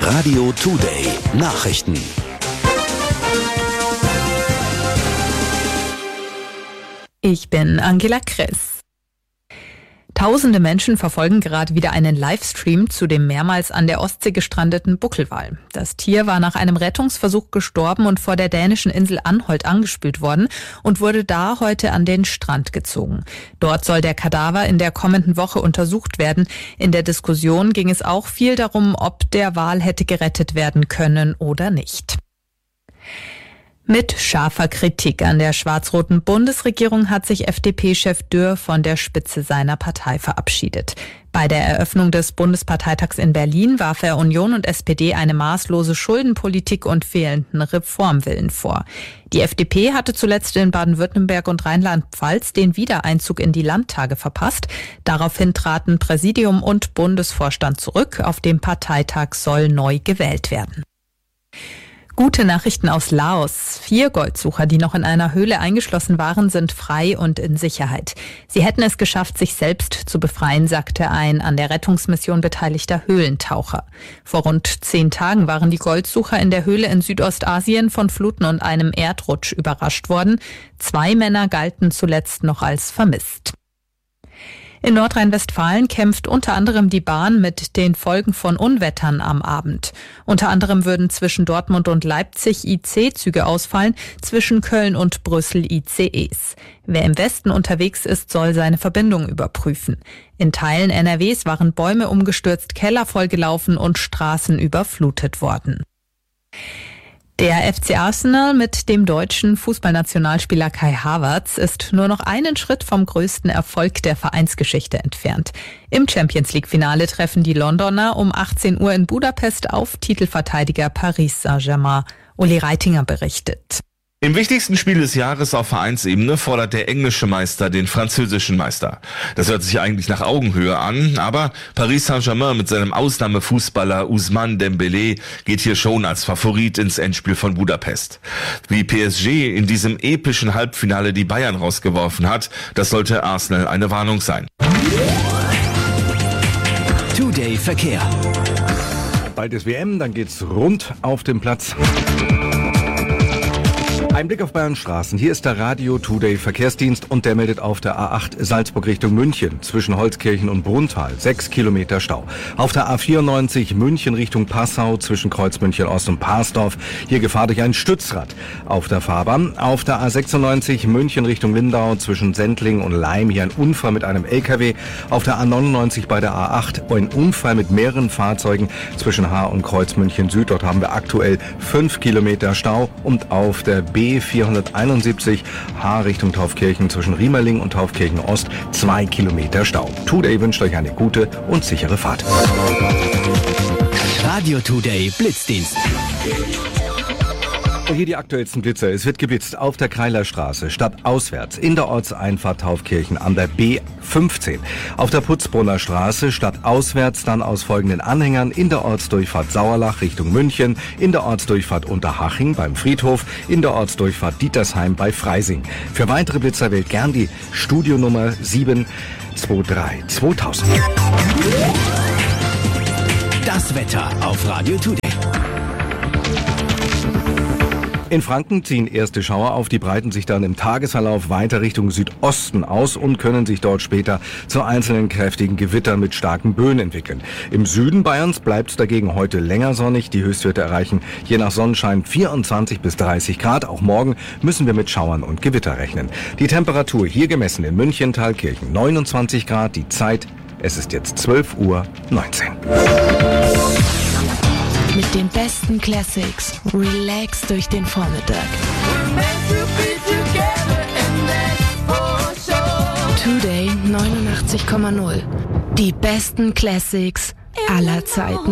Radio Today Nachrichten. Ich bin Angela Kress. Tausende Menschen verfolgen gerade wieder einen Livestream zu dem mehrmals an der Ostsee gestrandeten Buckelwal. Das Tier war nach einem Rettungsversuch gestorben und vor der dänischen Insel Anholt angespült worden und wurde da heute an den Strand gezogen. Dort soll der Kadaver in der kommenden Woche untersucht werden. In der Diskussion ging es auch viel darum, ob der Wal hätte gerettet werden können oder nicht. Mit scharfer Kritik an der schwarz-roten Bundesregierung hat sich FDP-Chef Dürr von der Spitze seiner Partei verabschiedet. Bei der Eröffnung des Bundesparteitags in Berlin warf er Union und SPD eine maßlose Schuldenpolitik und fehlenden Reformwillen vor. Die FDP hatte zuletzt in Baden-Württemberg und Rheinland-Pfalz den Wiedereinzug in die Landtage verpasst. Daraufhin traten Präsidium und Bundesvorstand zurück. Auf dem Parteitag soll neu gewählt werden. Gute Nachrichten aus Laos. 4 Goldsucher, die noch in einer Höhle eingeschlossen waren, sind frei und in Sicherheit. Sie hätten es geschafft, sich selbst zu befreien, sagte ein an der Rettungsmission beteiligter Höhlentaucher. Vor rund 10 Tagen waren die Goldsucher in der Höhle in Südostasien von Fluten und einem Erdrutsch überrascht worden. 2 Männer galten zuletzt noch als vermisst. In Nordrhein-Westfalen kämpft unter anderem die Bahn mit den Folgen von Unwettern am Abend. Unter anderem würden zwischen Dortmund und Leipzig IC-Züge ausfallen, zwischen Köln und Brüssel ICEs. Wer im Westen unterwegs ist, soll seine Verbindung überprüfen. In Teilen NRWs waren Bäume umgestürzt, Keller vollgelaufen und Straßen überflutet worden. Der FC Arsenal mit dem deutschen Fußballnationalspieler Kai Havertz ist nur noch einen Schritt vom größten Erfolg der Vereinsgeschichte entfernt. Im Champions-League-Finale treffen die Londoner um 18 Uhr in Budapest auf Titelverteidiger Paris Saint-Germain. Uli Reitinger berichtet. Im wichtigsten Spiel des Jahres auf Vereinsebene fordert der englische Meister den französischen Meister. Das hört sich eigentlich nach Augenhöhe an, aber Paris Saint-Germain mit seinem Ausnahmefußballer Ousmane Dembélé geht hier schon als Favorit ins Endspiel von Budapest. Wie PSG in diesem epischen Halbfinale die Bayern rausgeworfen hat, das sollte Arsenal eine Warnung sein. Today Verkehr. Bald ist WM, dann geht's rund auf dem Platz. Ein Blick auf Bayern Straßen. Hier ist der Radio Today Verkehrsdienst und der meldet auf der A8 Salzburg Richtung München zwischen Holzkirchen und Brunnthal 6 Kilometer Stau. Auf der A94 München Richtung Passau zwischen Kreuzmünchen Ost und Parsdorf hier Gefahr durch ein Stützrad auf der Fahrbahn. Auf der A96 München Richtung Lindau zwischen Sendling und Laim hier ein Unfall mit einem LKW. Auf der A99 bei der A8 ein Unfall mit mehreren Fahrzeugen zwischen Haar und Kreuzmünchen Süd. Dort haben wir aktuell 5 Kilometer Stau und auf der B471 Haar Richtung Taufkirchen zwischen Riemerling und Taufkirchen Ost 2 Kilometer Stau. Today wünscht euch eine gute und sichere Fahrt. Radio Today Blitzdienst. Hier die aktuellsten Blitzer. Es wird geblitzt auf der Kreilerstraße, stadtauswärts, in der Ortseinfahrt Taufkirchen an der B15. Auf der Putzbrunner Straße, stadtauswärts, dann aus folgenden Anhängern, in der Ortsdurchfahrt Sauerlach Richtung München, in der Ortsdurchfahrt Unterhaching beim Friedhof, in der Ortsdurchfahrt Dietersheim bei Freising. Für weitere Blitzer wählt gern die Studionummer 723 2000. Das Wetter auf Radio Today. In Franken ziehen erste Schauer auf, die breiten sich dann im Tagesverlauf weiter Richtung Südosten aus und können sich dort später zu einzelnen kräftigen Gewittern mit starken Böen entwickeln. Im Süden Bayerns bleibt es dagegen heute länger sonnig. Die Höchstwerte erreichen je nach Sonnenschein 24 bis 30 Grad. Auch morgen müssen wir mit Schauern und Gewitter rechnen. Die Temperatur hier gemessen in München, Thalkirchen 29 Grad. Die Zeit, es ist jetzt 12:19 Uhr. Mit den besten Classics. Relax durch den Vormittag. Today 89,0. Die besten Classics aller Zeiten.